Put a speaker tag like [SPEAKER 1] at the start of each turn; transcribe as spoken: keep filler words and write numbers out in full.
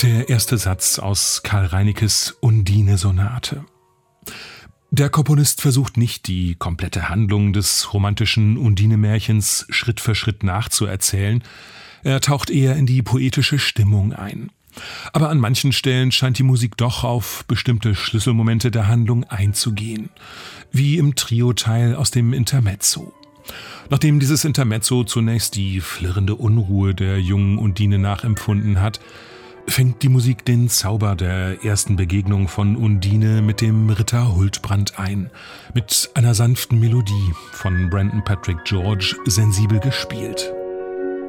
[SPEAKER 1] Der erste Satz aus Karl Reinekes Undine-Sonate. Der Komponist versucht nicht, die komplette Handlung des romantischen Undine-Märchens Schritt für Schritt nachzuerzählen. Er taucht eher in die poetische Stimmung ein. Aber an manchen Stellen scheint die Musik doch auf bestimmte Schlüsselmomente der Handlung einzugehen, wie im Trio-Teil aus dem Intermezzo. Nachdem dieses Intermezzo zunächst die flirrende Unruhe der jungen Undine nachempfunden hat, fängt die Musik den Zauber der ersten Begegnung von Undine mit dem Ritter Huldbrand ein, mit einer sanften Melodie von Brendan Patrick George sensibel gespielt.